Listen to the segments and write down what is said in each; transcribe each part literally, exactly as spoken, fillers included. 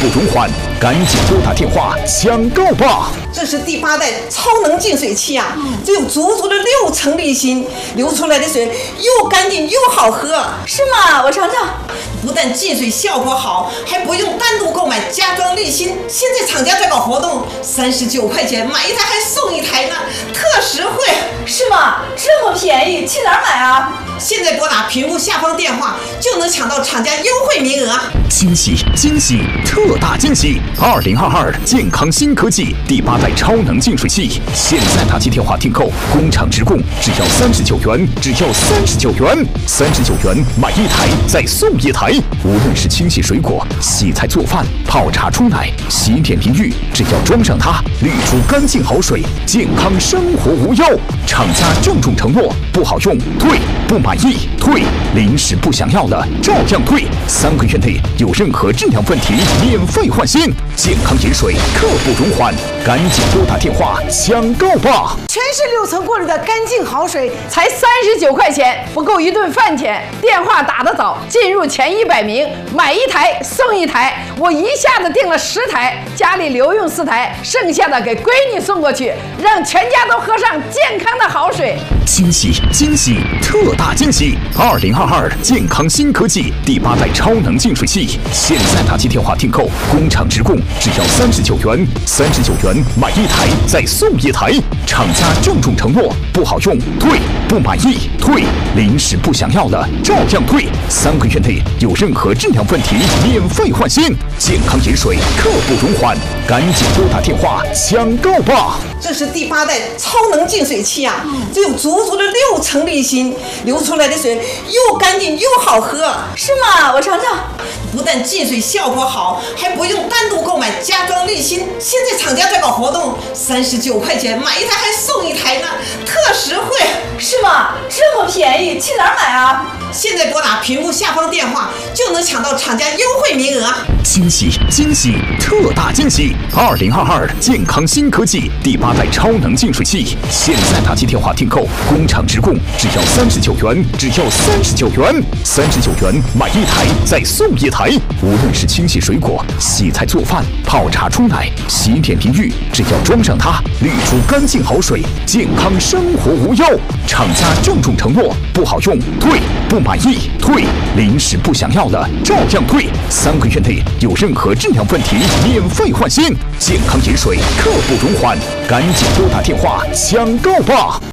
不容缓，赶紧拨打电话抢购吧！ 这是第八代超能净水器啊，只有足足的六成沥芯，流出来的水又干净又好喝。 是吗？我尝尝。 不但净水效果好，还不用单独购买加装沥芯。现在厂家在搞活动，三十九块钱买一台还送一台呢，特实惠。 是吗？这么便宜，去哪儿买啊？ 现在拨打屏幕下方电话就能抢到厂家优惠名额。 惊喜惊喜，特大惊喜！二零二二健康新科技第八代超能净水器，现在打起电话订购，工厂直供，只要三十九元，只要三十九元，三十九元买一台再送一台。无论是清洗水果、洗菜做饭、泡茶冲奶、洗脸淋浴，只要装上它，滤出干净好水，健康生活无忧。厂家郑重承诺，不好用退，不满意退，临时不想要了照样退，三个月内有任何质量问题免费换新。健康饮水刻不容缓，赶紧拨打电话抢购吧！ 全是六层过滤的干净好水， 才三十九块钱，不够一顿饭钱。电话打得早，进入前一百名，买一台送一台。我一下子订了十台，家里留用四台，剩下的给闺女送过去，让全家都喝上健康的好水。 惊喜惊喜，特大惊喜！二零二二健康新科技第八代超能净水器，现在打起电话订购，工厂直供，只要三十九元，三十九元买一台再送一台。厂家郑重承诺，不好用退，不满意退，临时不想要了照样退，三个月内有任何质量问题免费换新。健康饮水刻不容缓，赶紧拨打电话抢购吧！ 这是第八代超能净水器啊，只有足足的六成沥芯，流出来的水又干净又好喝。 是吗？我尝尝。 不但净水效果好，还不用单独购买加装沥芯。现在厂家在搞活动，三十九块钱买一台还送一台呢，特实惠。 是吗？这么便宜，去哪儿买啊？ 现在拨打屏幕下方电话就能抢到厂家优惠名额。 惊喜惊喜，特大惊喜！二零二二健康新科技第八代超能净水器，现在打起电话订购，工厂直供，只要三十九元，只要三十九元，三十九元买一台再送一台。无论是清洗水果、洗菜做饭、泡茶冲奶、洗脸淋浴，只要装上它，滤出干净好水，健康生活无忧。厂家郑重承诺，不好用退，不满意退，临时不想要了照样退，三个月内有任何质量问题免费换新。健康饮水刻不容缓，赶紧拨打电话抢购吧！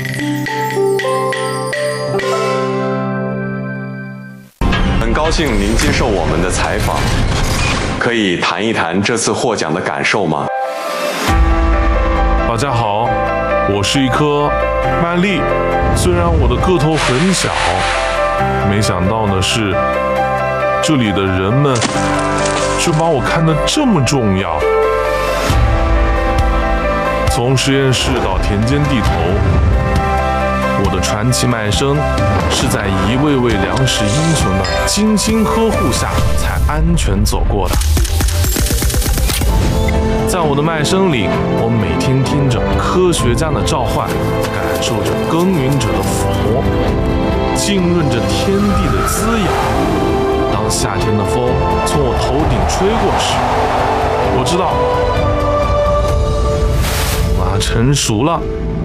很高兴您接受我们的采访，可以谈一谈这次获奖的感受吗？ 大家好，我是一颗麦粒，虽然我的个头很小，没想到的是，这里的人们却把我看得这么重要。从实验室到田间地头，我的传奇麦生是在一位位粮食英雄的精心呵护下才安全走过的。在我的麦生里，我每天听着科学家的召唤，感受着耕耘者的抚摸，浸润着天地的滋养。当夏天的风从我头顶吹过时，我知道我要成熟了。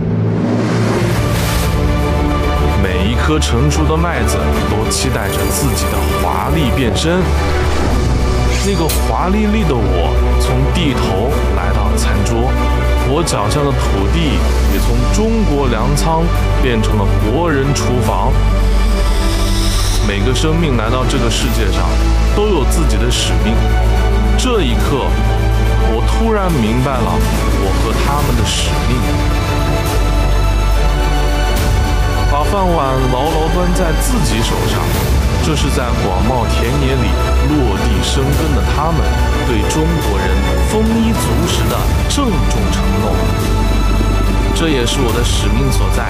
每一颗成熟的麦子都期待着自己的华丽变身。那个华丽丽的我从地头来到了餐桌，我脚下的土地也从中国粮仓变成了国人厨房。每个生命来到这个世界上都有自己的使命。这一刻，我突然明白了我和他们的使命。把饭碗牢牢端在自己手上，这是在广袤田野里落地生根的他们对中国人丰衣足食的郑重承诺。这也是我的使命所在，